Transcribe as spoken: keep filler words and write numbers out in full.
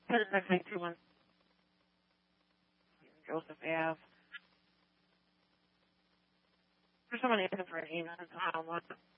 Put it next to one. Joseph Ave. For someone asking for an email, I don't know.